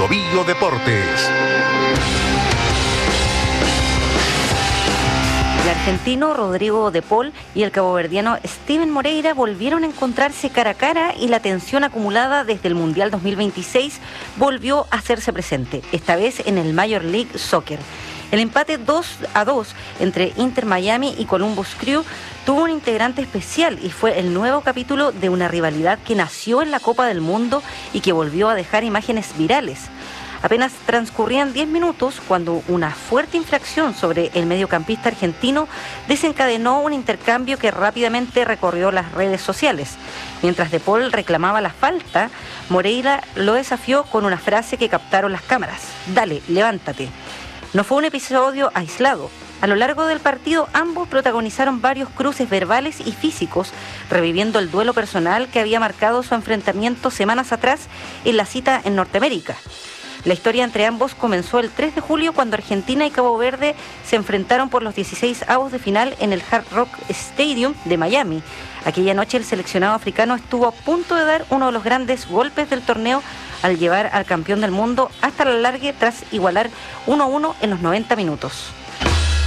Bio Bio Deportes. El argentino Rodrigo De Paul y el caboverdiano Steven Moreira volvieron a encontrarse cara a cara y la tensión acumulada desde el Mundial 2026 volvió a hacerse presente, esta vez en el Major League Soccer. El empate 2-2 entre Inter Miami y Columbus Crew tuvo un integrante especial y fue el nuevo capítulo de una rivalidad que nació en la Copa del Mundo y que volvió a dejar imágenes virales. Apenas transcurrían 10 minutos cuando una fuerte infracción sobre el mediocampista argentino desencadenó un intercambio que rápidamente recorrió las redes sociales. Mientras De Paul reclamaba la falta, Moreira lo desafió con una frase que captaron las cámaras: "Dale, levántate". No fue un episodio aislado. A lo largo del partido, ambos protagonizaron varios cruces verbales y físicos, reviviendo el duelo personal que había marcado su enfrentamiento semanas atrás en la cita en Norteamérica. La historia entre ambos comenzó el 3 de julio cuando Argentina y Cabo Verde se enfrentaron por los 16avos de final en el Hard Rock Stadium de Miami. Aquella noche el seleccionado africano estuvo a punto de dar uno de los grandes golpes del torneo al llevar al campeón del mundo hasta la largue tras igualar 1-1 en los 90 minutos.